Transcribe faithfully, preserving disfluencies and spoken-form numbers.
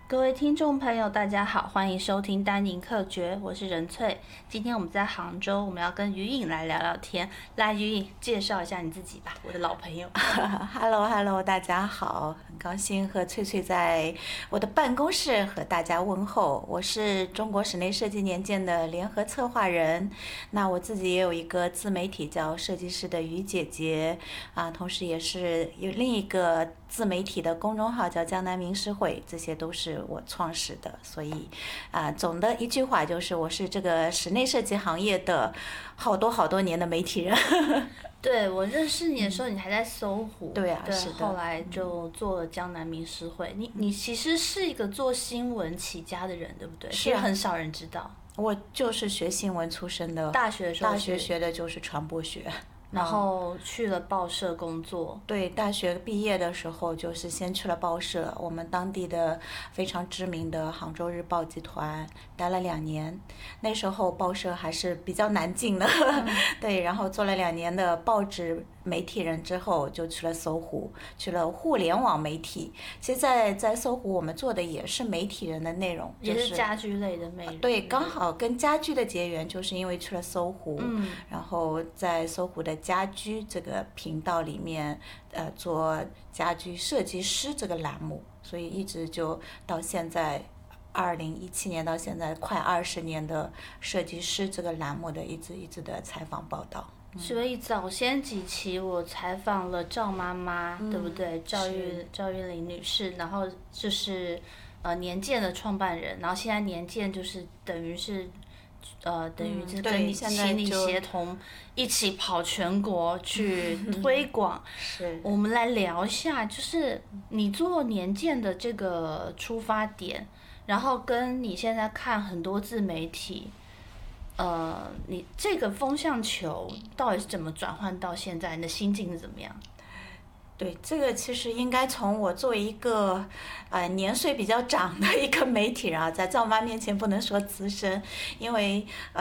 各位听众朋友，大家好，欢迎收听丹宁客诀，我是任翠。今天我们在杭州，我们要跟于颖来聊聊天。来，于颖介绍一下你自己吧，我的老朋友。 Hello Hello， 大家好，很高兴和翠翠在我的办公室和大家问候。我是中国室内设计年鉴的联合策划人，那我自己也有一个自媒体叫设计师的于姐姐啊，同时也是有另一个自媒体的公众号叫江南名师会，这些都是我创始的。所以啊，总的一句话就是我是这个室内设计行业的好多好多年的媒体人。 对，我认识你的时候，你还在搜狐。 对啊， 对， 是的。 后来就做了江南名师会。你你其实是一个做新闻起家的人，对不对？ 是啊， 很少人知道。 我就是学新闻出身的， 大学的时候大学学的就是传播学。 然后去了报社工作。 对，大学毕业的时候就是先去了报社，我们当地的非常知名的杭州日报集团待了两年。那时候报社还是比较难进的，嗯、对，然后做了两年的报纸媒体人之后，就去了搜狐，去了互联网媒体。其实在，在搜狐我们做的也是媒体人的内容， 也是家居类的内容。 对，刚好跟家居的结缘，就是因为去了搜狐， 嗯、 然后在搜狐的家居这个频道里面，呃，做家居设计师这个栏目，所以一直就到现在，二零一七年到现在快二十年的设计师这个栏目的一直一直的采访报道。 嗯、所以早先几期我采访了赵妈妈，嗯、对不对？赵玉赵玉玲女士，然后就是呃年鉴的创办人，然后现在年鉴就是等于是。呃，等于是跟你请你协同一起跑全国去推广。 是， 我们来聊一下，就是你做年鉴的这个出发点，然后跟你现在看很多自媒体，呃，你这个风向球到底是怎么转换到现在？你的心境是怎么样？ 对，这个其实应该从我作为一个呃年岁比较长的一个媒体人啊，在赵妈面前不能说资深，因为呃。